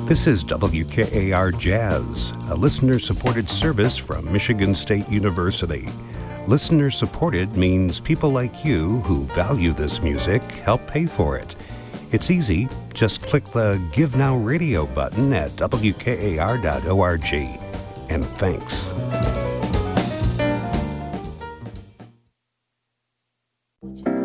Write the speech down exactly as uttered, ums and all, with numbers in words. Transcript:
This is W K A R Jazz, a listener-supported service from Michigan State University. Listener-supported means people like you who value this music help pay for it. It's easy. Just click the Give Now Radio button at W K A R dot org. And thanks. Would you